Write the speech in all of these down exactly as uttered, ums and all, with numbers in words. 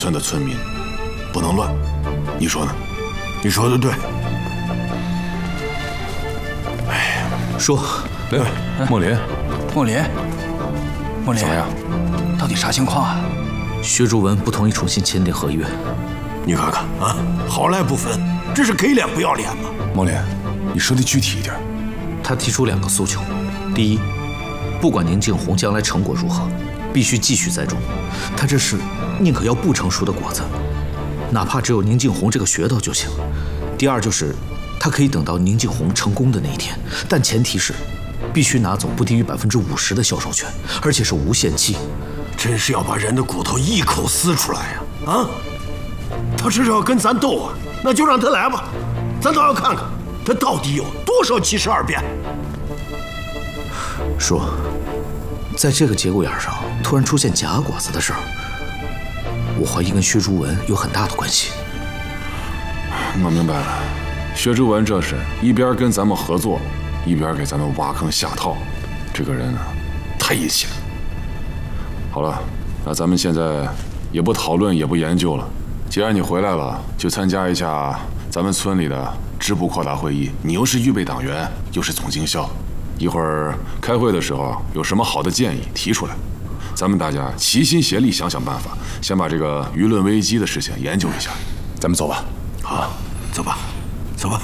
村的村民不能乱，你说呢？ 你说的对。 哎，说， 来，莫林， 莫林，莫林， 怎么样？ 到底啥情况啊？ 薛竹文不同意重新签订合约。 你看看啊，好赖不分，这是给脸不要脸吗？ 莫林，你说的具体一点。 他提出两个诉求：第一，不管宁静红将来成果如何，必须继续栽种。他这是宁可要不成熟的果子，哪怕只有宁静红这个噱头就行。第二就是，他可以等到宁静红成功的那一天，但前提是，必须拿走不低于百分之五十的销售权，而且是无限期。 真是要把人的骨头一口撕出来呀！啊，他这是要跟咱斗啊，那就让他来吧，咱倒要看看他到底有多少七十二变。 说，在这个节骨眼上突然出现假果子的事儿，我怀疑跟薛竹文有很大的关系。 我明白了，薛竹文这是一边跟咱们合作，一边给咱们挖坑下套，这个人啊，太义气了。好了，那咱们现在也不讨论，也不研究了。既然你回来了，就参加一下咱们村里的支部扩大会议。你又是预备党员，又是总经销，一会儿开会的时候有什么好的建议提出来，咱们大家齐心协力想想办法，先把这个舆论危机的事情研究一下。咱们走吧。 好，走吧，走吧。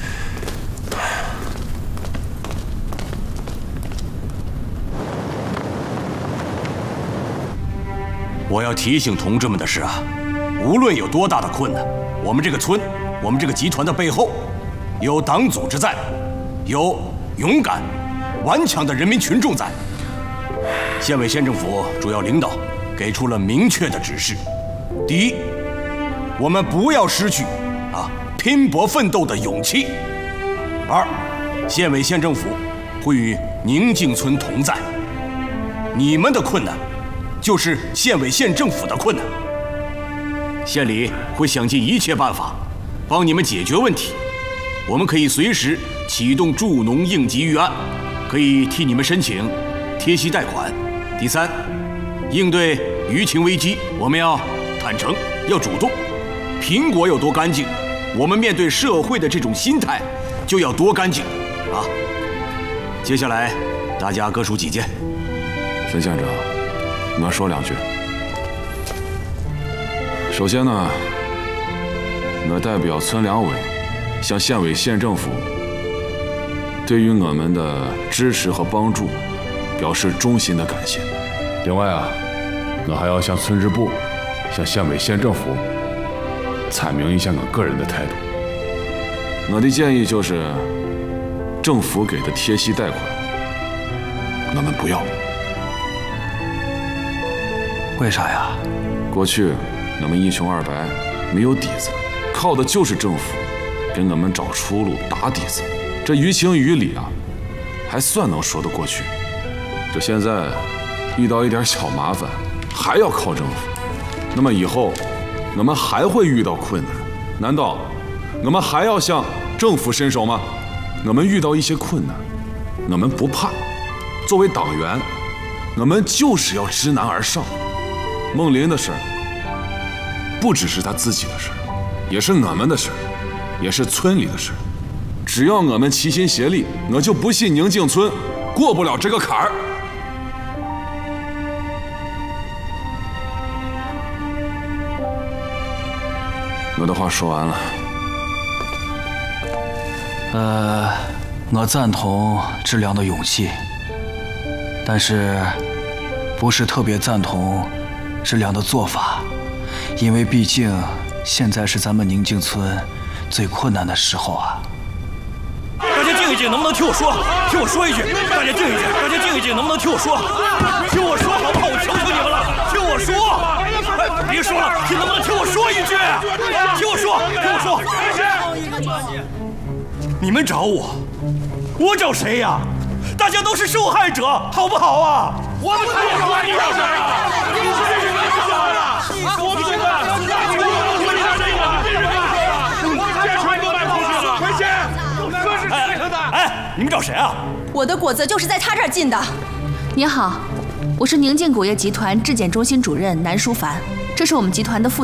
我要提醒同志们的是啊，无论有多大的困难，我们这个村，我们这个集团的背后，有党组织在，有勇敢、顽强的人民群众在。县委县政府主要领导给出了明确的指示：第一，我们不要失去啊拼搏奋斗的勇气；二，县委县政府会与宁静村同在，你们的困难就是县委县政府的困难，县里会想尽一切办法帮你们解决问题。我们可以随时启动助农应急预案，可以替你们申请贴息贷款。第三，应对舆情危机，我们要坦诚，要主动。苹果有多干净，我们面对社会的这种心态就要多干净啊！接下来大家各抒己见。 孙县长，我说两句。首先呢，我代表村两委向县委县政府对于我们的支持和帮助表示衷心的感谢。另外啊，我还要向村支部、向县委县政府阐明一下我个人的态度。我的建议就是，政府给的贴息贷款，我们不要。 为啥呀？ 过去我们一穷二白，没有底子，靠的就是政府给我们找出路、打底子。这于情于理啊，还算能说得过去。这现在遇到一点小麻烦，还要靠政府，那么以后我们还会遇到困难，难道我们还要向政府伸手吗？我们遇到一些困难，我们不怕。作为党员，我们就是要知难而上。孟林的事不只是他自己的事，也是我们的事，也是村里的事。只要我们齐心协力，我就不信宁静村过不了这个坎儿。我的话说完了。 呃，我赞同质量的勇气，但是不是特别赞同质量的做法，因为毕竟现在是咱们宁静村最困难的时候啊。 大家静一静，能不能听我说？听我说一句，大家静一静，大家静一静，能不能听我说？听我说好不好？我求求你们了，听我说！哎，别说了，听能不能听我说一句？听我说，听我说。你们找我，我找谁呀？大家都是受害者，好不好啊？我们才是受害者啊！你们是什么受害者？我们现在，我们现在这个，这全都卖出去了，快些！这是谁的？哎，你们找谁啊？ 我的果子就是在他这儿进的。 您好，我是宁静果业集团质检中心主任南淑凡，这是我们集团的副